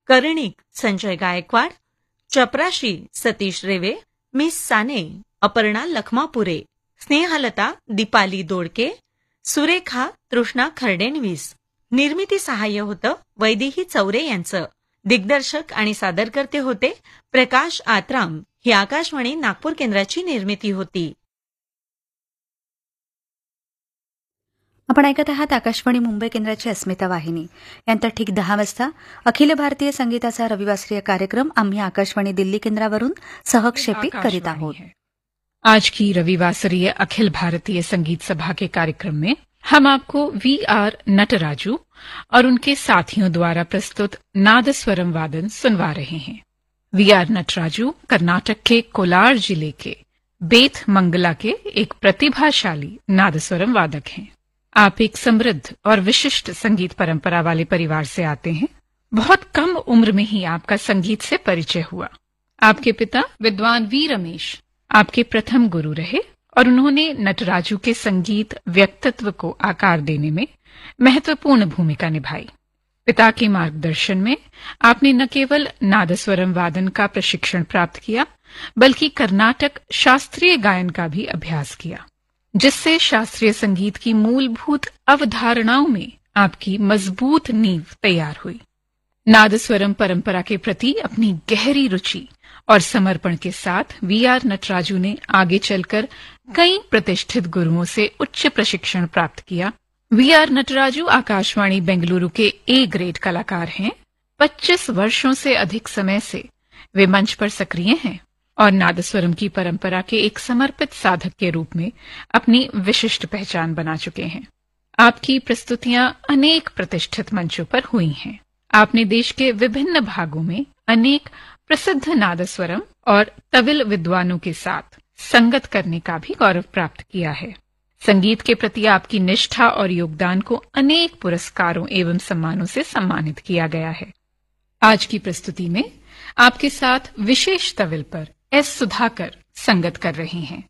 कर्णिक संजय गायकवाड, चपराशी सतीश रेवे, मिस साने अपर्णा लखमापुरे, स्नेहलता दीपाली दोडके, सुरेखा तृष्णा खर्डेनवीस. निर्मिती सहाय्य होतं वैदेही चौरे यांचं. दिग्दर्शक आणि सादरकर्ते होते प्रकाश आत्राम. ही आकाशवाणी नागपूर केंद्राची निर्मिती होती. आपण ऐकत आहात आकाशवाणी मुंबई केंद्राची अस्मिता वाहिनी. यानंतर ठीक 10 वाजता अखिल भारतीय संगीताचा रविवासरीय कार्यक्रम आम्ही आकाशवाणी दिल्ली केंद्रावरून सहक्षेपित करीत आहोत. आज की रविवासरीय अखिल भारतीय संगीत सभा के कार्यक्रम में हम आपको वी.आर. नटराजू और उनके साथियों द्वारा प्रस्तुत नादस्वरम वादन सुनवा रहे हैं. वी.आर. नटराजू कर्नाटक के कोलार जिले के बेथ मंगला के एक प्रतिभाशाली नादस्वरम वादक हैं. आप एक समृद्ध और विशिष्ट संगीत परंपरा वाले परिवार से आते हैं. बहुत कम उम्र में ही आपका संगीत से परिचय हुआ. आपके पिता विद्वान वी. रमेश आपके प्रथम गुरु रहे और उन्होंने नटराजू के संगीत व्यक्तित्व को आकार देने में महत्वपूर्ण भूमिका निभाई. पिता के मार्गदर्शन में आपने न केवल नादस्वरम वादन का प्रशिक्षण प्राप्त किया बल्कि कर्नाटक शास्त्रीय गायन का भी अभ्यास किया, जिससे शास्त्रीय संगीत की मूलभूत अवधारणाओं में आपकी मजबूत नींव तैयार हुई. नादस्वरम परंपरा के प्रति अपनी गहरी रुचि और समर्पण के साथ वी.आर. नटराजू ने आगे चलकर कई प्रतिष्ठित गुरुओं से उच्च प्रशिक्षण प्राप्त किया. वी.आर. नटराजू आकाशवाणी बेंगलुरु के ए ग्रेड कलाकार हैं. 25 वर्षों से अधिक समय से वे मंच पर सक्रिय हैं और नादस्वरम की परंपरा के एक समर्पित साधक के रूप में अपनी विशिष्ट पहचान बना चुके हैं. आपकी प्रस्तुतियां अनेक प्रतिष्ठित मंचों पर हुई हैं. आपने देश के विभिन्न भागों में अनेक प्रसिद्ध नादस्वरम और तविल विद्वानों के साथ संगत करने का भी गौरव प्राप्त किया है. संगीत के प्रति आपकी निष्ठा और योगदान को अनेक पुरस्कारों एवं सम्मानों से सम्मानित किया गया है. आज की प्रस्तुति में आपके साथ विशेष तविल पर एस. सुधाकर संगत कर रहे हैं.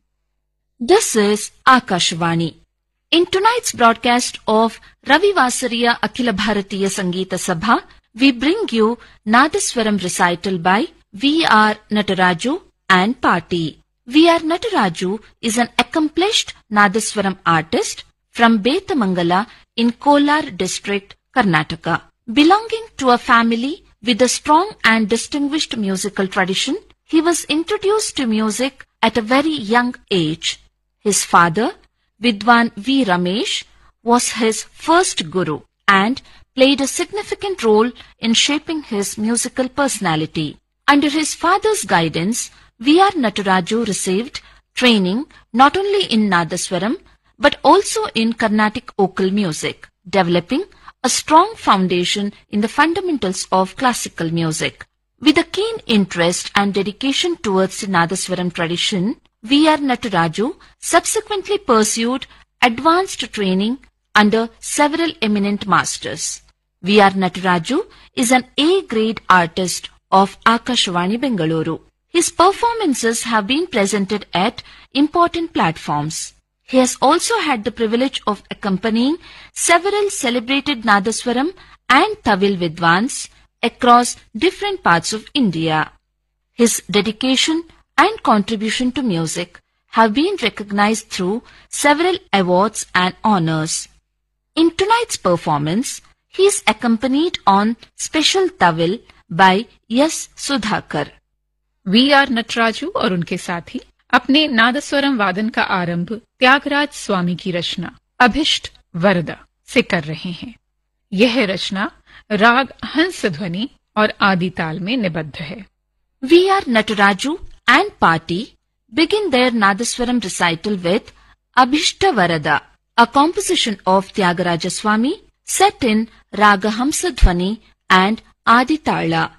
This is Akashvani. In tonight's broadcast of Ravivasariya Akhila Bharatiya Sangeeta Sabha, we bring you Nadaswaram recital by V.R. Nataraju and Party. V.R. Nataraju is an accomplished Nadaswaram artist from Bethamangala in Kolar district, Karnataka. Belonging to a family with a strong and distinguished musical tradition, he was introduced to music at a very young age. His father, Vidwan V. Ramesh, was his first guru and played a significant role in shaping his musical personality. Under his father's guidance, V.R. Nataraju received training not only in Nadaswaram but also in Carnatic vocal music, developing a strong foundation in the fundamentals of classical music. With a keen interest and dedication towards the Nadaswaram tradition, V.R. Nataraju subsequently pursued advanced training under several eminent masters. V.R. Nataraju is an A-grade artist of Akashvani Bengaluru. His performances have been presented at important platforms. He has also had the privilege of accompanying several celebrated Nadaswaram and Tavil Vidwans across different parts of India. His dedication and contribution to music have been recognized through several awards and honors. In tonight's performance, he is accompanied on special Tavil by S. Sudhakar. VR. नटराजू और उनके साथी अपने नादस्वरम वादन का आरंभ त्यागराज स्वामी की रचना अभिष्ट वरदा से कर रहे हैं. यह रचना राग हंस ध्वनि और आदि ताल में निबद्ध है. V.R. Nataraju and Party begin their Nadaswaram recital with Abhishta Varada, a composition of Tyagaraja Swami set in Raga Hamsa Dhwani and Adi Tala.